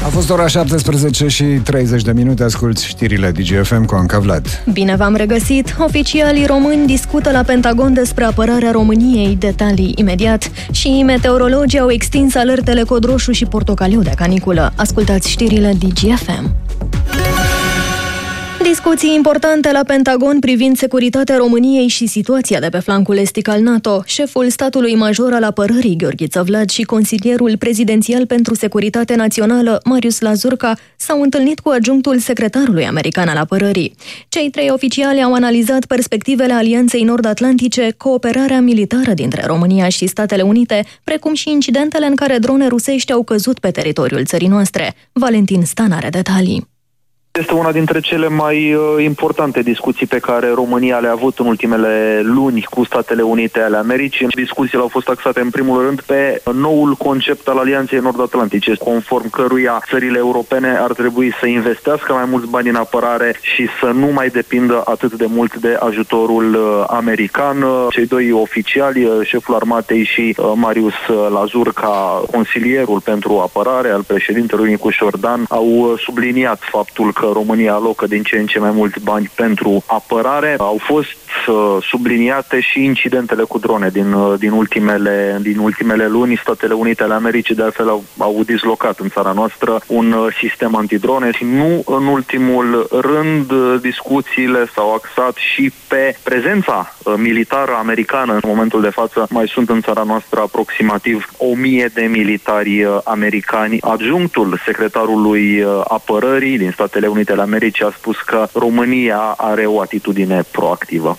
A fost ora 17 și 30 de minute, asculți știrile DGFM cu Anca Vlad. Bine v-am regăsit! Oficialii români discută la Pentagon despre apărarea României, detalii imediat, și meteorologii au extins alertele cod roșu și portocaliu de caniculă. Ascultați știrile DGFM. Discuții importante la Pentagon privind securitatea României și situația de pe flancul estic al NATO. Șeful statului major al apărării, Gheorghiță Vlad, și consilierul prezidențial pentru securitate națională, Marius Lazurca, s-au întâlnit cu adjunctul secretarului american al apărării. Cei trei oficiali au analizat perspectivele Alianței Nord-Atlantice, cooperarea militară dintre România și Statele Unite, precum și incidentele în care drone rusești au căzut pe teritoriul țării noastre. Valentin Stan are detalii. Este una dintre cele mai importante discuții pe care România le-a avut în ultimele luni cu Statele Unite ale Americii. Discuțiile au fost axate în primul rând pe noul concept al Alianței Nord-Atlantice, conform căruia țările europene ar trebui să investească mai mulți bani în apărare și să nu mai depindă atât de mult de ajutorul american. Cei doi oficiali, șeful armatei și Marius Lazurca, consilierul pentru apărare al președintelui Nicu Șordan, au subliniat faptul că România alocă din ce în ce mai mulți bani pentru apărare. Au fost subliniate și incidentele cu drone din ultimele luni. Statele Unite ale Americii de altfel au dislocat în țara noastră un sistem antidrone și nu în ultimul rând discuțiile s-au axat și pe prezența militară americană. În momentul de față mai sunt în țara noastră aproximativ 1000 de militari americani. Adjunctul secretarului apărării din Statele Unite ale Americii a spus că România are o atitudine proactivă.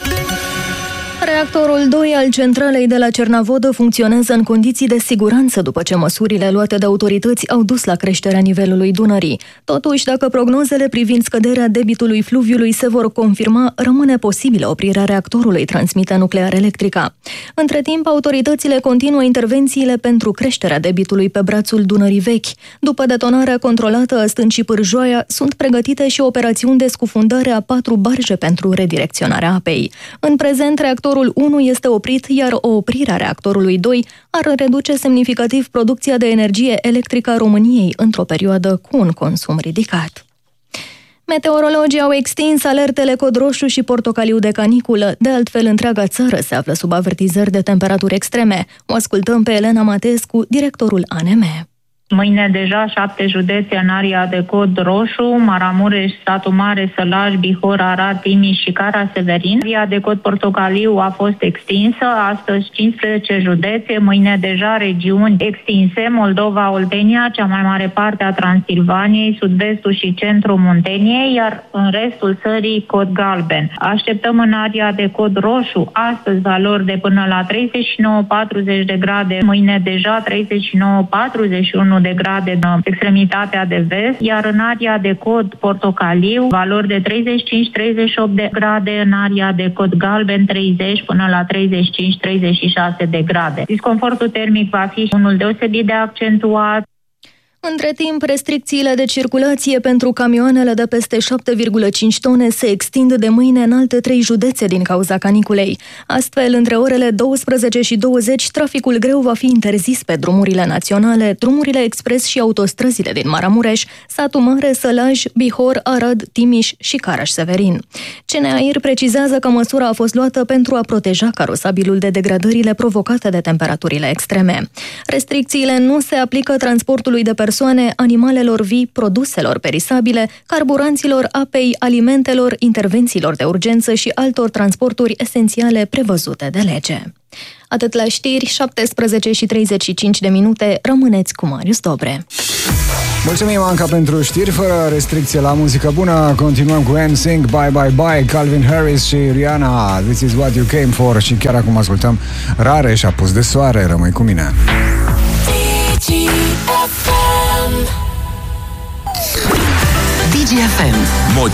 Reactorul 2 al centralei de la Cernavodă funcționează în condiții de siguranță după ce măsurile luate de autorități au dus la creșterea nivelului Dunării. Totuși, dacă prognozele privind scăderea debitului fluviului se vor confirma, rămâne posibilă oprirea reactorului, transmite Nuclear Electrica. Între timp, autoritățile continuă intervențiile pentru creșterea debitului pe brațul Dunării Vechi. După detonarea controlată a Stâncii Pârjoaia, sunt pregătite și operațiuni de scufundare a 4 barje pentru redirecționarea apei. În prezent, reactorul 1 este oprit, iar o oprire a reactorului 2 ar reduce semnificativ producția de energie electrică a României într-o perioadă cu un consum ridicat. Meteorologii au extins alertele cod roșu și portocaliu de caniculă. De altfel, întreaga țară se află sub avertizări de temperaturi extreme. O ascultăm pe Elena Matescu, directorul ANM. Mâine deja 7 județe în aria de cod roșu: Maramureș, Satu Mare, Sălaj, Bihor, Arad, Timiș și Cara-Severin. Aria de cod portocaliu a fost extinsă, astăzi 15 județe, mâine deja regiuni extinse: Moldova, Oltenia, cea mai mare parte a Transilvaniei, sud-vestul și centrul Munteniei, iar în restul țării cod galben. Așteptăm în aria de cod roșu astăzi valori de până la 39-40 de grade, mâine deja 39-41 de grade în extremitatea de vest, iar în aria de cod portocaliu valori de 35-38 de grade, în aria de cod galben 30 până la 35-36 de grade. Disconfortul termic va fi unul deosebit de accentuat. Între timp, restricțiile de circulație pentru camioanele de peste 7,5 tone se extind de mâine în alte 3 județe din cauza caniculei. Astfel, între orele 12 și 20, traficul greu va fi interzis pe drumurile naționale, drumurile expres și autostrăzile din Maramureș, Satu Mare, Sălaj, Bihor, Arad, Timiș și Caraș-Severin. CNAIR precizează că măsura a fost luată pentru a proteja carosabilul de degradările provocate de temperaturile extreme. Restricțiile nu se aplică transportului de persoane, animalelor vii, produselor perisabile, carburanților, apei, alimentelor, intervențiilor de urgență și altor transporturi esențiale prevăzute de lege. Atât la știri, 17 și 35 de minute, rămâneți cu Marius Dobre. Mulțumim, Anca, pentru știri fără restricție la muzică bună. Continuăm cu NSYNC, Bye Bye Bye, Calvin Harris și Rihanna, This Is What You Came For. Și chiar acum ascultăm Rareș a pus de soare. Rămâi cu mine. DGFM.